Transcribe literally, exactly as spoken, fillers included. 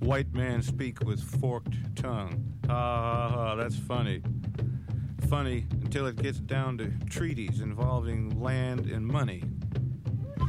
White man speak with forked tongue. Ha ha ha, that's funny. Funny until it gets down to treaties involving land and money.